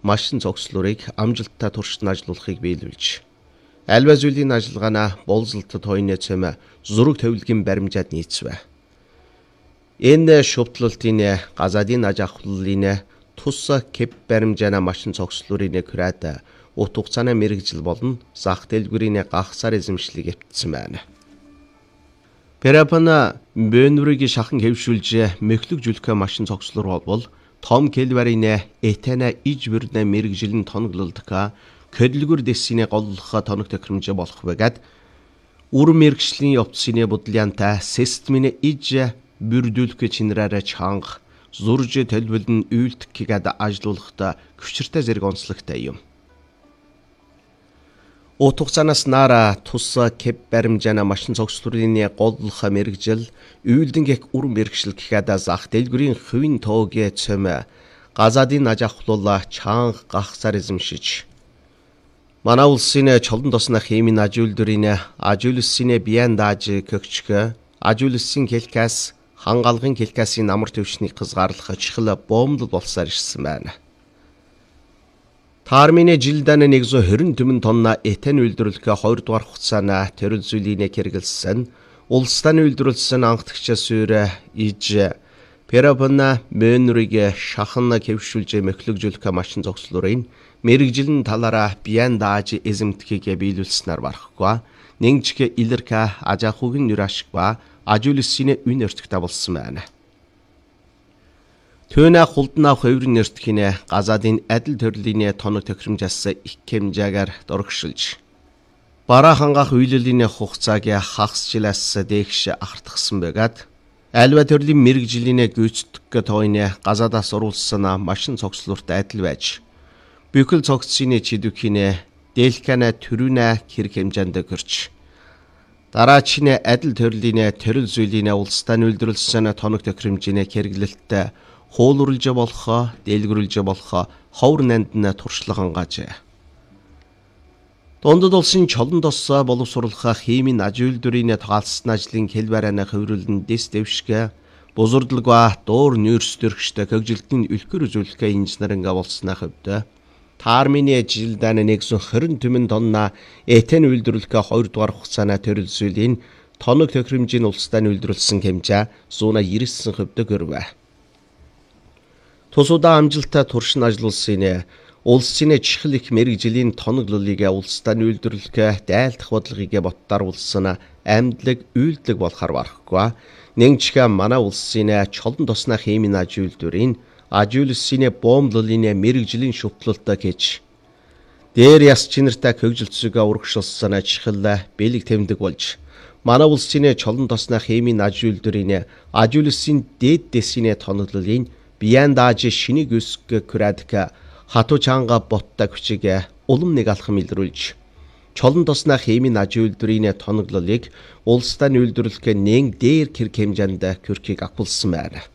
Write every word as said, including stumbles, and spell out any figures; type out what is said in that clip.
машин цогцлуурыг амжилттай туршид ажиллуулахыг биелүүлж, альва зүйлийн ажиллагаанаа болзолтод хойно цэмэ зураг тавилгын баримжаад нийцвэ. Энэ шупталтын газадын аж ахуйлын тус кеп баримжаана машин цогцлуурын хүрээд ут хугацааны мэрэгжил болон зах дэлгүүрийн гахсаар эзэмшлийг эвтсэн байна. Перапана бөөнүрийг шахан хэвшүүлж мэхлэг жүлхэ машин цогцлуур бол том келварийн этена иж бүрнэ мэрэгжилэн тоноглолдка көдлгүр дэсине голлохо тоног тохиромж болох байгаад үр мэрэгжлийн явцсны бодлянта системийн иж бүрдүүлэх чинраараа чанга зурж төлөвлөн үйлдэхгээд ажиллуулахдаа хүчиртэй зэрэг онцлогтой юм. Ут хугацаанаас наара тус кеп баримжаана машин цогцлуурын голлох мэрэгжил үйлдэнгийн үр мэрэгжил гэхэд зах дэлгүүрийн хувийн тоогийн цөмө газадын аж ахуйлуулаа чанга гахсаар эзэмшиж, манай улсын чолон тосны химийн аж үйлдвэрийн аж үйлсийн бян дааж көгчгө аж үйлсийн хэлкас хангалгын хэлкасын амар төвшний хязгаарлах чихэл бомбл болсоор ирсэн байна. Таармины жилдэн нэг зуун хорин түмэн тонна этен үйлдвэрлэх хоёр дугаар хугацаана төрөл зүйлийн хэрэгэлсэн улстан үйлдвэрлсэн анхдагчаа сүйрэ иж перапана мөнрийг шахан хэвшүүлж мэхлэгжүүлэх машин цогцлуурын мэрэгжилэн талаараа бян дааж эзэмтгэхийг биелүүлснээр барахгүй нэгжгэ илэрхэ аж ахуйн нүрашгва аж үйлсийн үн өртөгтэй болсон байна. Төнө хулднаа хувирын нэртгэнэ газадын адил төрлийн тоног тохиромжаас их хэмжээгээр дурагшилж, бараа хангах үйлөлийн хугацааг хагасчлаас дээгш ахардахсан байгаад альва төрлийн мэрэгжлийн гүйцэтгэх тойны газадаас оруулсан машин цогцлуурт адил байж, бүхэл цогцсны чидвхийнэ дэлхэнэ төрүнэ хэрэг хэмжээнд гэрч, дараачны адил төрлийн төрөл зүйлийн улстан үйлдвэрлсэн тоног тохиромжийн хэрэглэлттэй хуулурлж болохоо, дэлгэрүүлж болохоо ховор нандна туршлага хангаж. Дундад улсын чолон тос боловсруулах химийн аж үйлдвэрийн тогаалсан ажлын хэлбэрэнэ хөврөлн дэс дэвшгэ бузурдлага дуур нүүрс төрөгчтэй хөгжилтийн үлгэр үзүүлэхэ инженеринга болсны хөвдө таармины жилдэн нэг зуун хорин түмэн тонна этен үйлдвэрлэх хоёр дугаар хугацааны төрөл зүйлийн тоног тохиромжийн улстан үйлдвэрлсэн хэмжээ зуун девять хөвдө гөрвэ. Тусуудаа амжилттай туршин ажиллуулсан улсын чихэл их мэрэгжлийн тоноглолыг улстан үйлдвэрлэх дайлдах бодлогыг боттаруулсан амьдлаг үйлдлэг болохоор барахгүй нэгжгэ манай улсын чолон тосны химийн аж үйлдвэрийн аж үйлсийн бомблолын мэрэгжлийн шутлалтай гэж дээр яс чинэртэй хөгжилтсөг урагшилсан чихэл бэлэг тэмдэг болж, манай улсын чолон тосны химийн аж үйлдвэрийн аж үйлсийн дээд дэсийн тоноглолын бян дааж шинийг өсгөх күрədක хатуу чанга ботта хүчиг улам нэг алхам илрүүлж, чолон тосны химийн аж үйлдвэрийн тоноглолыг улстан үйлдвэрлэх нэг дээр хэрэг хэмжээнд хүрхийг агуулсан байна.